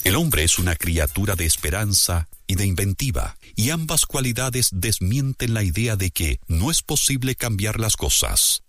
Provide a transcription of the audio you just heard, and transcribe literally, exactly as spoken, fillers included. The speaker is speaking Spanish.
El hombre es una criatura de esperanza y de inventiva, y ambas cualidades desmienten la idea de que no es posible cambiar las cosas.